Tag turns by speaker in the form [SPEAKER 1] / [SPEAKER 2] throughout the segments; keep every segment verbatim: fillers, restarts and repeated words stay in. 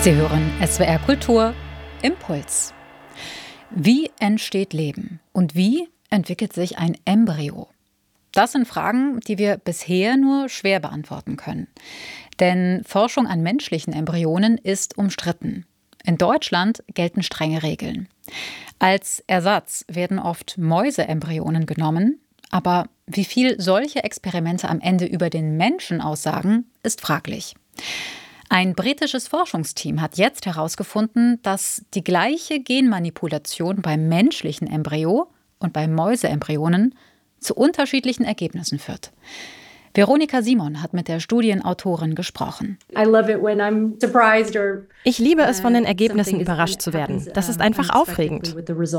[SPEAKER 1] Sie hören S W R Kultur Impuls. Wie entsteht Leben und wie entwickelt sich ein Embryo? Das sind Fragen, die wir bisher nur schwer beantworten können. Denn Forschung an menschlichen Embryonen ist umstritten. In Deutschland gelten strenge Regeln. Als Ersatz werden oft Mäuseembryonen genommen. Aber wie viel solche Experimente am Ende über den Menschen aussagen, ist fraglich. Ein britisches Forschungsteam hat jetzt herausgefunden, dass die gleiche Genmanipulation beim menschlichen Embryo und bei Mäuseembryonen zu unterschiedlichen Ergebnissen führt. Veronika Simon hat mit der Studienautorin gesprochen.
[SPEAKER 2] Ich liebe es, von den Ergebnissen überrascht zu werden. Das ist einfach aufregend.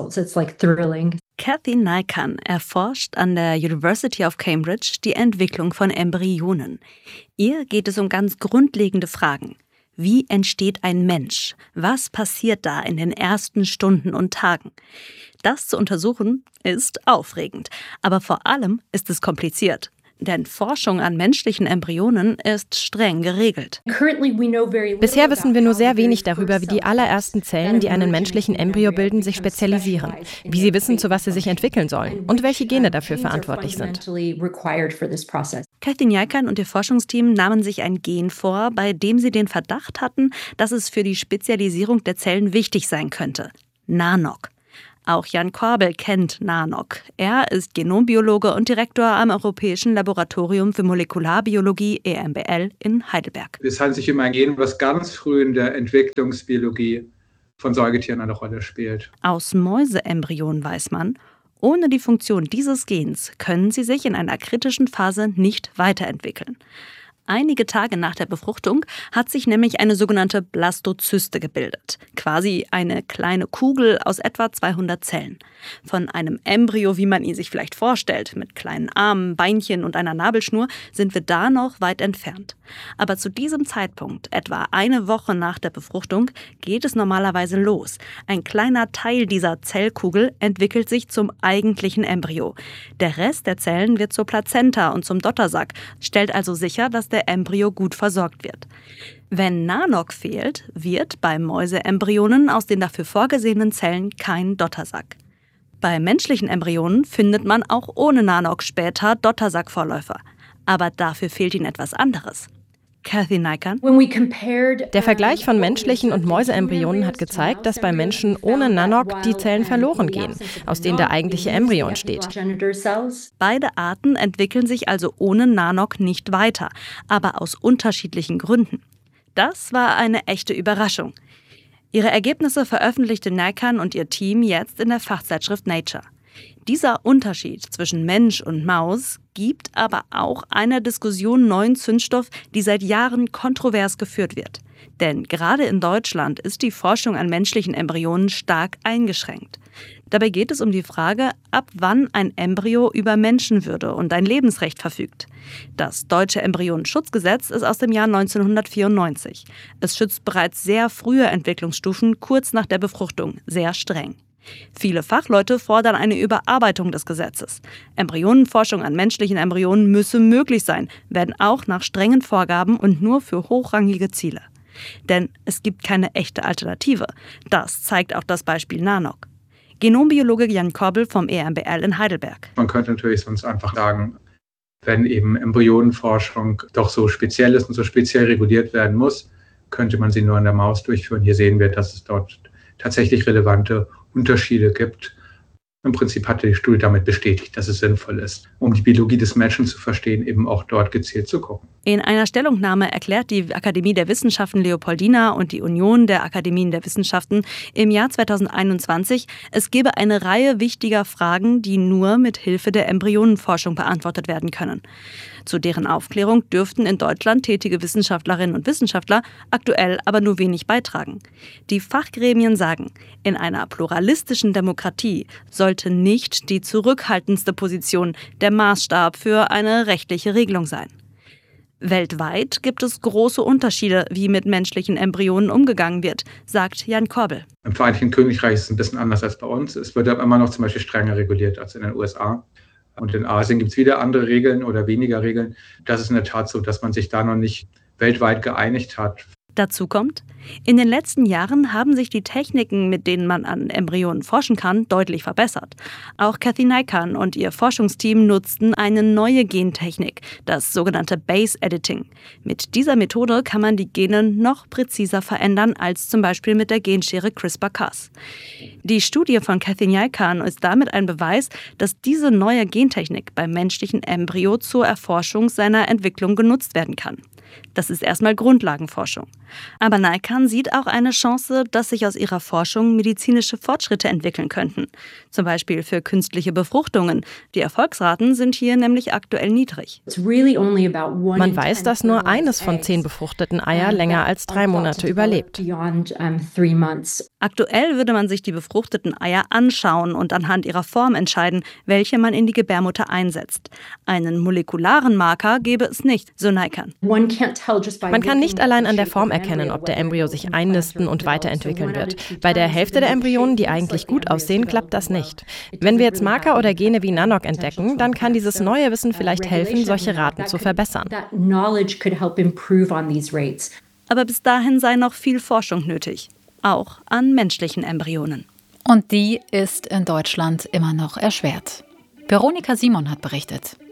[SPEAKER 3] Kathy Naikan erforscht an der University of Cambridge die Entwicklung von Embryonen. Ihr geht es um ganz grundlegende Fragen. Wie entsteht ein Mensch? Was passiert da in den ersten Stunden und Tagen? Das zu untersuchen ist aufregend, aber vor allem ist es kompliziert. Denn Forschung an menschlichen Embryonen ist streng geregelt.
[SPEAKER 2] Bisher wissen wir nur sehr wenig darüber, wie die allerersten Zellen, die einen menschlichen Embryo bilden, sich spezialisieren, wie sie wissen, zu was sie sich entwickeln sollen und welche Gene dafür verantwortlich sind.
[SPEAKER 3] Kathy Naikan und ihr Forschungsteam nahmen sich ein Gen vor, bei dem sie den Verdacht hatten, dass es für die Spezialisierung der Zellen wichtig sein könnte: NANOG. Auch Jan Korbel kennt NANOG. Er ist Genombiologe und Direktor am Europäischen Laboratorium für Molekularbiologie E M B L in Heidelberg.
[SPEAKER 4] Es handelt sich um ein Gen, was ganz früh in der Entwicklungsbiologie von Säugetieren eine Rolle spielt.
[SPEAKER 3] Aus Mäuseembryonen weiß man, ohne die Funktion dieses Gens können sie sich in einer kritischen Phase nicht weiterentwickeln. Einige Tage nach der Befruchtung hat sich nämlich eine sogenannte Blastozyste gebildet. Quasi eine kleine Kugel aus etwa zweihundert Zellen. Von einem Embryo, wie man ihn sich vielleicht vorstellt, mit kleinen Armen, Beinchen und einer Nabelschnur, sind wir da noch weit entfernt. Aber zu diesem Zeitpunkt, etwa eine Woche nach der Befruchtung, geht es normalerweise los. Ein kleiner Teil dieser Zellkugel entwickelt sich zum eigentlichen Embryo. Der Rest der Zellen wird zur Plazenta und zum Dottersack, stellt also sicher, dass der Embryo gut versorgt wird. Wenn NANOG fehlt, wird bei Mäuseembryonen aus den dafür vorgesehenen Zellen kein Dottersack. Bei menschlichen Embryonen findet man auch ohne NANOG später Dottersackvorläufer. Aber dafür fehlt ihnen etwas anderes. Kathy Naikan.
[SPEAKER 2] Der Vergleich von menschlichen und Mäuseembryonen hat gezeigt, dass bei Menschen ohne NANOG die Zellen verloren gehen, aus denen der eigentliche Embryo entsteht.
[SPEAKER 3] Beide Arten entwickeln sich also ohne NANOG nicht weiter, aber aus unterschiedlichen Gründen. Das war eine echte Überraschung. Ihre Ergebnisse veröffentlichte Naikan und ihr Team jetzt in der Fachzeitschrift Nature. Dieser Unterschied zwischen Mensch und Maus gibt aber auch einer Diskussion neuen Zündstoff, die seit Jahren kontrovers geführt wird. Denn gerade in Deutschland ist die Forschung an menschlichen Embryonen stark eingeschränkt. Dabei geht es um die Frage, ab wann ein Embryo über Menschenwürde und ein Lebensrecht verfügt. Das deutsche Embryonenschutzgesetz ist aus dem Jahr neunzehnhundertvierundneunzig. Es schützt bereits sehr frühe Entwicklungsstufen kurz nach der Befruchtung, sehr streng. Viele Fachleute fordern eine Überarbeitung des Gesetzes. Embryonenforschung an menschlichen Embryonen müsse möglich sein, werden auch nach strengen Vorgaben und nur für hochrangige Ziele. Denn es gibt keine echte Alternative. Das zeigt auch das Beispiel NANOG. Genombiologe Jan Korbel vom E M B L in Heidelberg.
[SPEAKER 4] Man könnte natürlich sonst einfach sagen, wenn eben Embryonenforschung doch so speziell ist und so speziell reguliert werden muss, könnte man sie nur an der Maus durchführen. Hier sehen wir, dass es dort tatsächlich relevante Unterschiede gibt. Im Prinzip hat die Studie damit bestätigt, dass es sinnvoll ist, um die Biologie des Menschen zu verstehen, eben auch dort gezielt zu gucken.
[SPEAKER 3] In einer Stellungnahme erklärt die Akademie der Wissenschaften Leopoldina und die Union der Akademien der Wissenschaften im Jahr zweitausendeinundzwanzig, es gebe eine Reihe wichtiger Fragen, die nur mit Hilfe der Embryonenforschung beantwortet werden können. Zu deren Aufklärung dürften in Deutschland tätige Wissenschaftlerinnen und Wissenschaftler aktuell aber nur wenig beitragen. Die Fachgremien sagen, in einer pluralistischen Demokratie sollte nicht die zurückhaltendste Position der Maßstab für eine rechtliche Regelung sein. Weltweit gibt es große Unterschiede, wie mit menschlichen Embryonen umgegangen wird, sagt Jan Korbel.
[SPEAKER 4] Im Vereinigten Königreich ist es ein bisschen anders als bei uns. Es wird aber immer noch zum Beispiel strenger reguliert als in den U S A. Und in Asien gibt es wieder andere Regeln oder weniger Regeln. Das ist in der Tat so, dass man sich da noch nicht weltweit geeinigt hat.
[SPEAKER 3] Dazu kommt, in den letzten Jahren haben sich die Techniken, mit denen man an Embryonen forschen kann, deutlich verbessert. Auch Kathy Naikan und ihr Forschungsteam nutzten eine neue Gentechnik, das sogenannte Base Editing. Mit dieser Methode kann man die Gene noch präziser verändern als zum Beispiel mit der Genschere CRISPR Cas. Die Studie von Kathy Naikan ist damit ein Beweis, dass diese neue Gentechnik beim menschlichen Embryo zur Erforschung seiner Entwicklung genutzt werden kann. Das ist erstmal Grundlagenforschung. Aber Naikan sieht auch eine Chance, dass sich aus ihrer Forschung medizinische Fortschritte entwickeln könnten. Zum Beispiel für künstliche Befruchtungen. Die Erfolgsraten sind hier nämlich aktuell niedrig.
[SPEAKER 2] Man weiß, dass nur eines von zehn befruchteten Eier länger als drei Monate überlebt.
[SPEAKER 3] Aktuell würde man sich die befruchteten Eier anschauen und anhand ihrer Form entscheiden, welche man in die Gebärmutter einsetzt. Einen molekularen Marker gäbe es nicht, so Naikan.
[SPEAKER 2] Man kann nicht allein an der Form erkennen, ob der Embryo sich einnisten und weiterentwickeln wird. Bei der Hälfte der Embryonen, die eigentlich gut aussehen, klappt das nicht. Wenn wir jetzt Marker oder Gene wie Nanoq entdecken, dann kann dieses neue Wissen vielleicht helfen, solche Raten zu verbessern.
[SPEAKER 3] Aber bis dahin sei noch viel Forschung nötig, auch an menschlichen Embryonen.
[SPEAKER 1] Und die ist in Deutschland immer noch erschwert. Veronika Simon hat berichtet.